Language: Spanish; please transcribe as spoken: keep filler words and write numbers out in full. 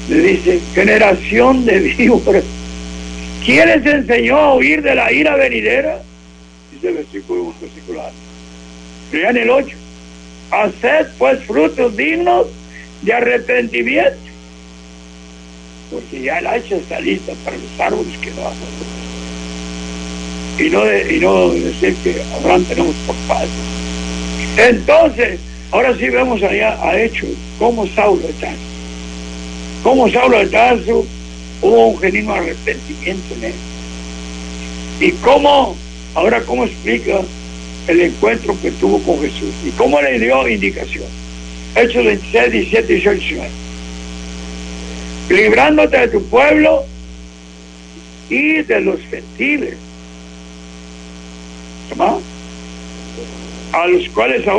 Le dice, generación de víboras, ¿quién les enseñó a huir de la ira venidera? Dice el versículo uno, versículo dos. Lean el ocho. Haced pues frutos dignos de arrepentimiento, porque ya el hacha está lista para los árboles que no hacen. Y no, de, y no decir que Abraham tenemos por padre. Entonces, ahora sí vemos allá a Hechos como Saulo de Tarso. Como Saulo de Tarso hubo un genuino arrepentimiento en él. Y cómo, ahora cómo explica el encuentro que tuvo con Jesús. Y cómo le dio indicación. Hechos veintiséis, diecisiete, dieciocho, diecinueve. Librándote de tu pueblo y de los gentiles, ¿no?, a los cuales ahora